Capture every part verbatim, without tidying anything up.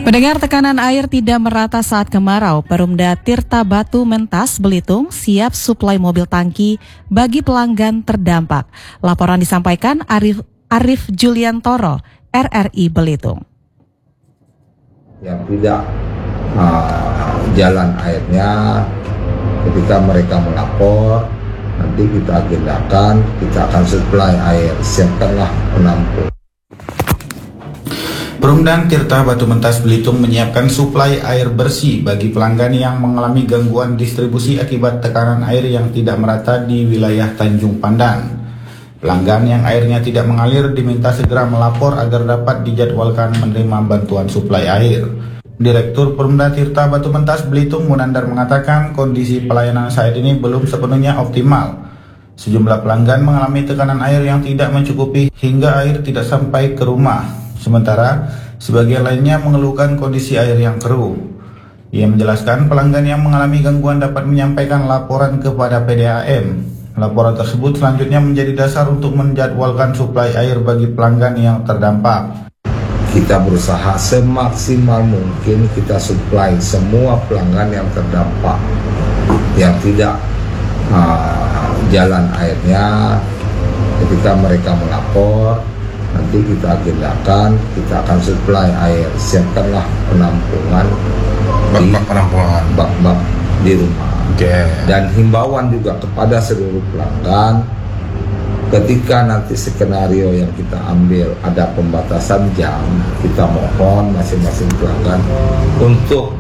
Pendengar, tekanan air tidak merata saat kemarau. Perumda Tirta Batu Mentas, Belitung siap suplai mobil tangki bagi pelanggan terdampak. Laporan disampaikan Arif, Arif Juliantoro, R R I Belitung. Yang tidak uh, jalan airnya, ketika mereka melapor, nanti kita agendakan, kita akan suplai air, siapkanlah penampung. Perumda Tirta Batu Mentas Belitung menyiapkan suplai air bersih bagi pelanggan yang mengalami gangguan distribusi akibat tekanan air yang tidak merata di wilayah Tanjung Pandan. Pelanggan yang airnya tidak mengalir diminta segera melapor agar dapat dijadwalkan menerima bantuan suplai air. Direktur Perumda Tirta Batu Mentas Belitung Munandar mengatakan kondisi pelayanan saat ini belum sepenuhnya optimal. Sejumlah pelanggan mengalami tekanan air yang tidak mencukupi hingga air tidak sampai ke rumah. Sementara sebagian lainnya mengeluhkan kondisi air yang keruh. Ia menjelaskan pelanggan yang mengalami gangguan dapat menyampaikan laporan kepada P D A M. Laporan tersebut selanjutnya menjadi dasar untuk menjadwalkan suplai air bagi pelanggan yang terdampak. Kita berusaha semaksimal mungkin kita suplai semua pelanggan yang terdampak, yang tidak uh, jalan airnya. Ketika mereka melapor, nanti kita agendakan, kita akan suplai air, siapkanlah penampungan bak-bak penampungan bak-bak di rumah. Okay. Dan himbauan juga kepada seluruh pelanggan, ketika nanti skenario yang kita ambil ada pembatasan jam, kita mohon masing-masing pelanggan untuk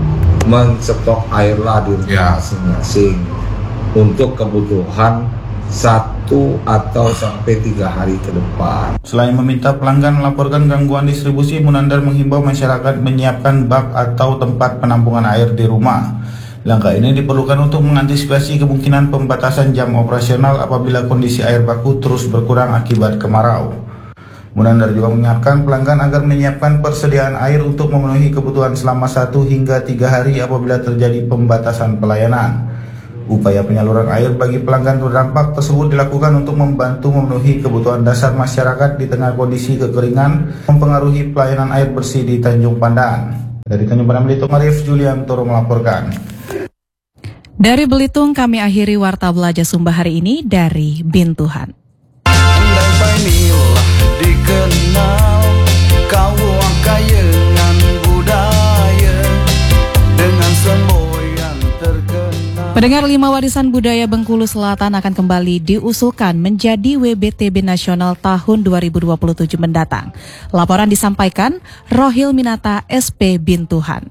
menstok airlah di rumah masing-masing yeah. untuk kebutuhan satu atau sampai tiga hari ke depan. Selain meminta pelanggan melaporkan gangguan distribusi, Munandar menghimbau masyarakat menyiapkan bak atau tempat penampungan air di rumah. Langkah ini diperlukan untuk mengantisipasi kemungkinan pembatasan jam operasional apabila kondisi air baku terus berkurang akibat kemarau. Munandar juga mengingatkan pelanggan agar menyiapkan persediaan air untuk memenuhi kebutuhan selama satu hingga tiga hari apabila terjadi pembatasan pelayanan. Upaya penyaluran air bagi pelanggan terdampak tersebut dilakukan untuk membantu memenuhi kebutuhan dasar masyarakat di tengah kondisi kekeringan mempengaruhi pelayanan air bersih di Tanjung Pandan. Dari Tanjung Pandan Belitung, Arif Juliantoro melaporkan. Dari Belitung kami akhiri Warta Belajar Sumba hari ini dari Bintuhan. Dikenal kau kayangan budaya dengan semboyan terkenal. Pendengar, lima warisan budaya Bengkulu Selatan akan kembali diusulkan menjadi W B T B Nasional tahun dua ribu dua puluh tujuh mendatang. Laporan disampaikan Rohil Minata, S P Bintuhan.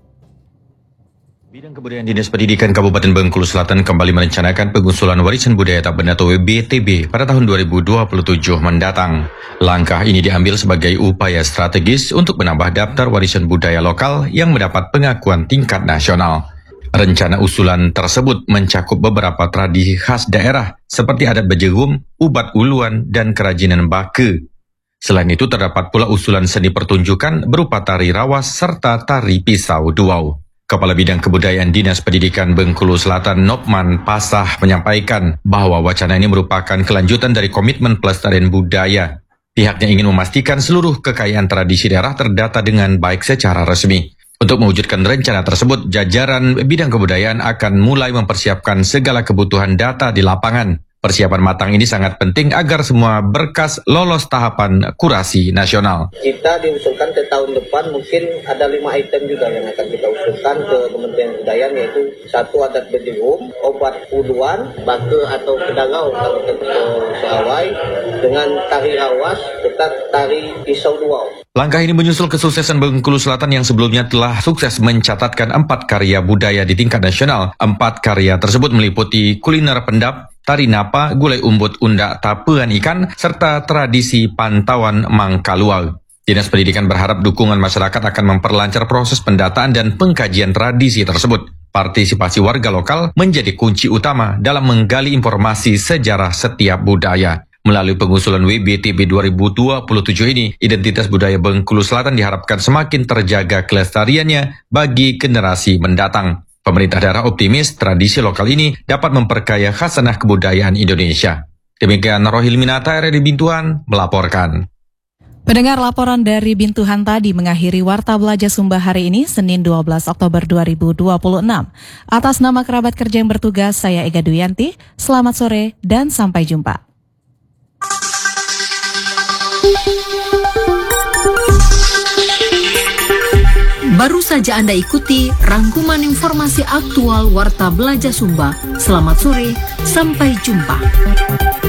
Bidang Kebudayaan Dinas Pendidikan Kabupaten Bengkulu Selatan kembali merencanakan pengusulan warisan budaya tak benda atau W B T B pada tahun dua ribu dua puluh tujuh mendatang. Langkah ini diambil sebagai upaya strategis untuk menambah daftar warisan budaya lokal yang mendapat pengakuan tingkat nasional. Rencana usulan tersebut mencakup beberapa tradisi khas daerah seperti adat Bejerum, ubat uluan, dan kerajinan baka. Selain itu terdapat pula usulan seni pertunjukan berupa tari rawas serta tari pisau duau. Kepala Bidang Kebudayaan Dinas Pendidikan Bengkulu Selatan Nopman Pasah menyampaikan bahwa wacana ini merupakan kelanjutan dari komitmen pelestarian budaya. Pihaknya ingin memastikan seluruh kekayaan tradisi daerah terdata dengan baik secara resmi. Untuk mewujudkan rencana tersebut, jajaran Bidang Kebudayaan akan mulai mempersiapkan segala kebutuhan data di lapangan. Persiapan matang ini sangat penting agar semua berkas lolos tahapan kurasi nasional. Kita diusulkan ke tahun depan mungkin ada lima item juga yang akan kita usulkan ke Kementerian Kebudayaan, yaitu satu adat Bejerum, obat uluan, bake atau kedagau kalau ke Seawai, dengan tari rawas serta tari pisau duau. Langkah ini menyusul kesuksesan Bengkulu Selatan yang sebelumnya telah sukses mencatatkan empat karya budaya di tingkat nasional. Empat karya tersebut meliputi kuliner pendap, tari napa, gulai umbut undak tapean ikan, serta tradisi pantauan Mangkalual. Dinas Pendidikan berharap dukungan masyarakat akan memperlancar proses pendataan dan pengkajian tradisi tersebut. Partisipasi warga lokal menjadi kunci utama dalam menggali informasi sejarah setiap budaya. Melalui pengusulan W B T B dua ribu dua puluh tujuh ini, identitas budaya Bengkulu Selatan diharapkan semakin terjaga kelestariannya bagi generasi mendatang. Pemerintah daerah optimis tradisi lokal ini dapat memperkaya khasanah kebudayaan Indonesia. Demikian Rohil Minata, R R I Bintuhan melaporkan. Pendengar, laporan dari Bintuhan tadi mengakhiri Warta Belajar Sumba hari ini, Senin dua belas Oktober dua ribu dua puluh enam. Atas nama kerabat kerja yang bertugas, saya Ega Duyanti. Selamat sore dan sampai jumpa. Baru saja Anda ikuti rangkuman informasi aktual Warta Belajar Sumba. Selamat sore, sampai jumpa.